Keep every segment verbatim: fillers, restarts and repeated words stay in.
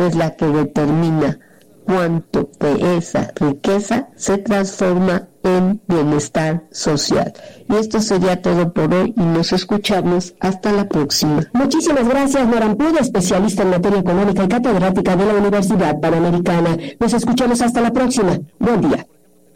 es la que determina cuánto de esa riqueza se transforma en bienestar social. Y esto sería todo por hoy y nos escuchamos hasta la próxima. Muchísimas gracias, Nora Ampudia, especialista en materia económica y catedrática de la Universidad Panamericana. Nos escuchamos hasta la próxima. Buen día.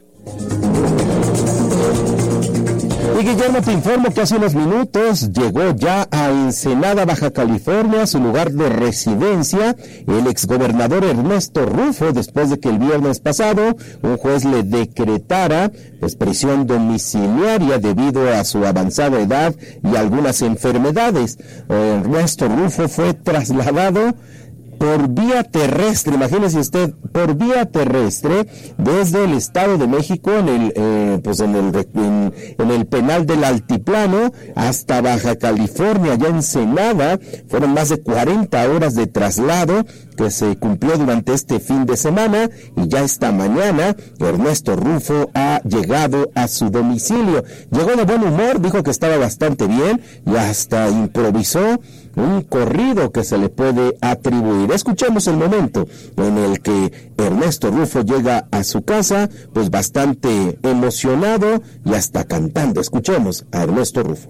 Y Guillermo, te informo que hace unos minutos llegó ya a Ensenada, Baja California, su lugar de residencia, el exgobernador Ernesto Rufo, después de que el viernes pasado un juez le decretara pues prisión domiciliaria debido a su avanzada edad y algunas enfermedades. Ernesto Rufo fue trasladado por vía terrestre, imagínese usted, por vía terrestre, desde el Estado de México, en el, eh, pues en el, en, en el penal del Altiplano, hasta Baja California, ya en Ensenada. Fueron más de cuarenta horas de traslado que se cumplió durante este fin de semana, y ya esta mañana Ernesto Rufo ha llegado a su domicilio. Llegó de buen humor, dijo que estaba bastante bien y hasta improvisó un corrido que se le puede atribuir. Escuchemos el momento en el que Ernesto Rufo llega a su casa, pues bastante emocionado y hasta cantando. Escuchemos a Ernesto Rufo.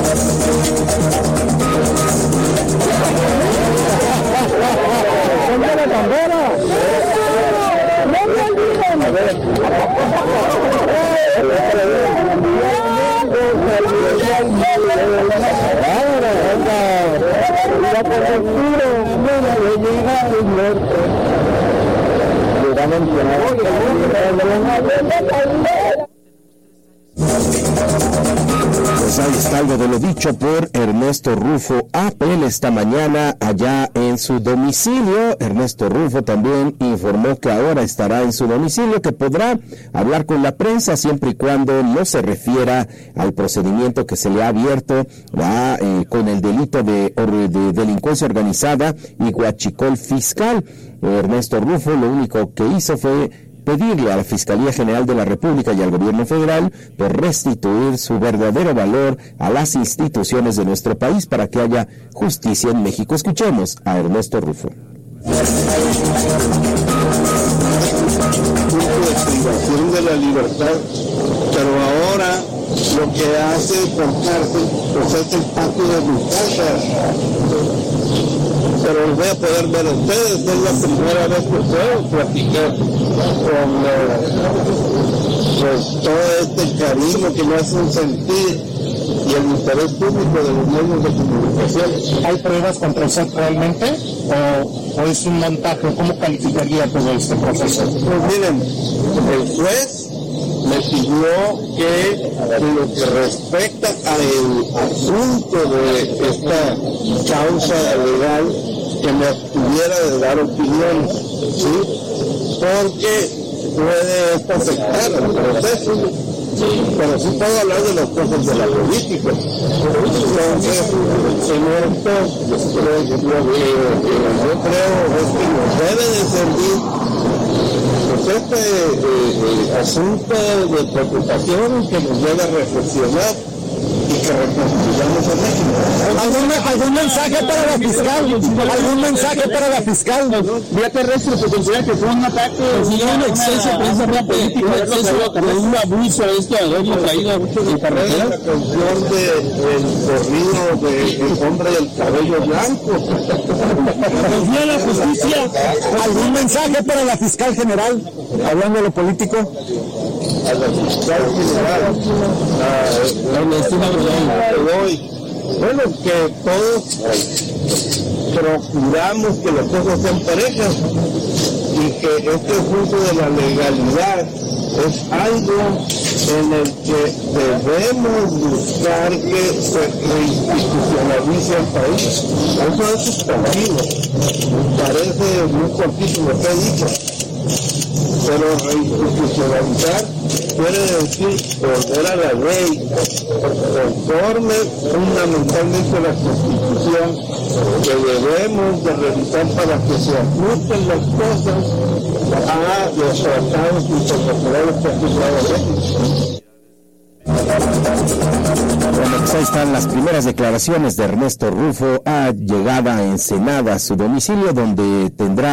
Pues ahí está algo de lo dicho por Ernesto Rufo Apel esta mañana allá en su domicilio. Ernesto Rufo también informó que ahora estará en su domicilio, que podrá hablar con la prensa siempre y cuando no se refiera al procedimiento que se le ha abierto a, eh, con el delito de, de delincuencia organizada y huachicol fiscal. Ernesto Rufo lo único que hizo fue pedirle a la Fiscalía General de la República y al Gobierno Federal por restituir su verdadero valor a las instituciones de nuestro país para que haya justicia en México. Escuchemos a Ernesto Rufo. De privación de la libertad, pero ahora lo que hace por cárcel pues es el patio de mi casa. Pero los voy a poder ver a ustedes, es la primera vez que puedo platicar con eh, pues todo este cariño que me hacen sentir y el interés público de los medios de comunicación. ¿Hay pruebas contra usted realmente o, o es un montaje? ¿Cómo calificaría todo este proceso? Pues miren, el juez me pidió que en lo que respecta al asunto de esta causa legal, que me pudiera de dar opiniones, ¿sí? Porque puede esto afectar al proceso, pero sí puedo hablar de las cosas de la política. Entonces, en esto, lo que yo creo es que nos debe de servir pues este eh, eh, asunto de preocupación que nos debe a reflexionar y que reconstruyamos a México. ¿Algún, ¿Algún mensaje para la fiscal? ¿Algún mensaje para la fiscal? Vía terrestre se considera que fue un ataque, sí, un exceso precisamente político, exceso, un abuso a esto, haberlo traído a muchos de carretera. La canción del corrido del hombre del cabello blanco. Confía la justicia. ¿Algún mensaje para la fiscal general? Hablando de lo político. A la fiscal general. Hoy, bueno, que todos procuramos que las cosas sean parejas y que este asunto de la legalidad es algo en el que debemos buscar que se reinstitucionalice el país. Eso es sustantivo, me parece muy cortito lo que he dicho, pero reinstitucionalizar quiere decir volver a la ley, conforme fundamentalmente a la Constitución, que debemos de revisar para que se ajusten las cosas a los tratados internacionales que ha firmado México. Bueno, pues ahí están las primeras declaraciones de Ernesto Rufo a llegada a Ensenada, a su domicilio, donde tendrá